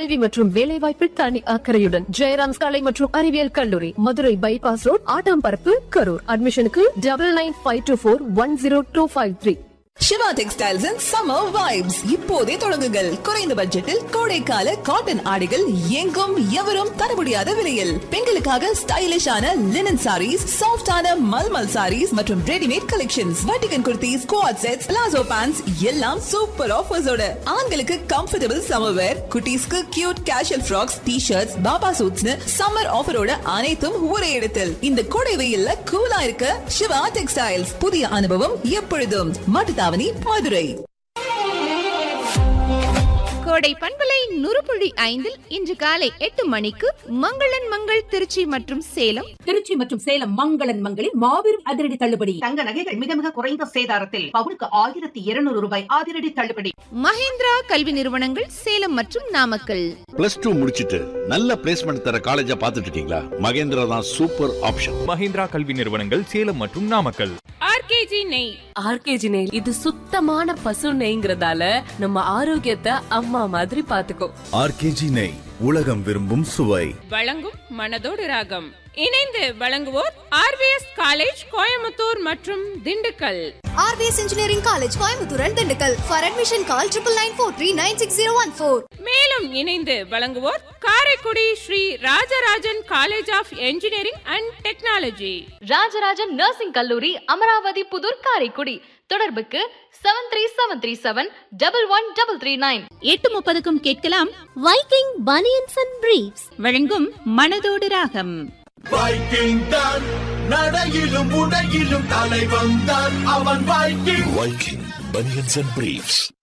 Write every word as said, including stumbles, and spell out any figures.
கல்வி மற்றும் வேலைவாய்ப்பில் தனி அக்கறையுடன் ஜெயராம்ஸ் கலை மற்றும் அறிவியல் கல்லூரி, மதுரை பைபாஸ் ரோட், ஆட்டாம்பரப்பு, கரூர். அட்மிஷனுக்கு double nine five two four one zero two five three. Siva textiles and summer vibes இப்போதே தொடங்குங்கள். குறைந்த பட்ஜெட்டில் கோடைக்கால காட்டன் ஆடைகள் எங்கும் எவரும் தர முடியாத விலையில். பெண்களுக்காக ஸ்டைலிஷான லினன் சாரீஸ், சாஃப்டான மல்மல் சாரீஸ் மற்றும் readymade collections, வட்டிகன் kurtis, quad sets, palazzo pants எல்லாம் சூப்பர் ஆஃபர்ஸோட. ஆண்களுக்கு கம்ஃபர்டபிள் சம்மர் வேர், குட்டீஸ்க்கு cute casual frocks, T shirts, Baba சூட்ஸ்னு summer ஆஃபரோட அனைத்தும் ஒரே இடத்தில். இந்த கோடை வெயில்ல கூலா இருக்க சிவா டெக்ஸ்டைல்ஸ். புதிய அனுபவம் எப்பொழுதும். மட்டும் மதுரை. கோடை பண்பலை நுறுப்புள்ளி ஐந்தில் இன்று காலை எட்டு மணிக்கு மங்களன் மங்கள் திருச்சி மற்றும் சேலம். திருச்சி மற்றும் சேலம் மங்களன் மங்களில் மாபெரும் அதிரடி தள்ளுபடி. தங்க நகைகள் மிக மிக குறைந்த சேதாரத்தில் பவுனுக்கு ஆயிரத்தி இருநூறு ரூபாய் அதிரடி தள்ளுபடி. மஹேந்திரா கல்வி நிறுவனங்கள் சேலம் மற்றும் நாமக்கல். பிளஸ் டூ முடிச்சிட்டு நல்ல பிளேஸ்மெண்ட் தர காலேஜா பாத்துட்டு இருக்கீங்களா? மகேந்திரா தான் சூப்பர் ஆப்ஷன். மஹேந்திரா கல்வி நிறுவனங்கள் சேலம் மற்றும் நாமக்கல். ஆர்கேஜி நெய். ஆர்கேஜி நெய் இது சுத்தமான பசு நெய்ங்கிறதால நம்ம ஆரோக்கியத்தை அம்மா மாதிரி பாத்துக்கோ. ஆர்கேஜி நெய், உலகம் விரும்பும் சுவை. வழங்கும் மனதோடு ராகம். இணைந்து வழங்குவோர் ஆர்விஎஸ் காலேஜ் கோயம்புத்தூர் மற்றும் Dindigul. RVS engineering college Coimbatore and Dindigul. For admission call triple nine four three nine six zero one four. மேலும் இணைந்து வழங்குவோர் Karaikudi Sri Rajarajan college of engineering and technology. Rajarajan nursing கல்லூரி, அமராவதி, புதூர், காரைக்குடி. தொடர்புக்கு seven three seven three seven double one double three nine. எட்டு முப்பதுக்கும் கேட்கலாம் Viking banians and briefs வழங்கும் மனதோடு ராகம். வைக்கிங் தான் நடையிலும் உடையிலும் தலைவன் தான் அவன். Viking Viking banians and briefs.